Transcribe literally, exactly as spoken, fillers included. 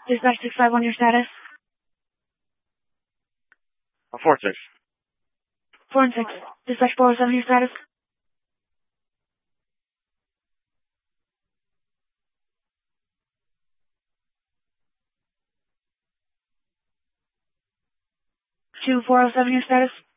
Dispatch six five one, your status? Uh, four six. Four and six. Dispatch four oh seven, your status? Two four oh seven, your status?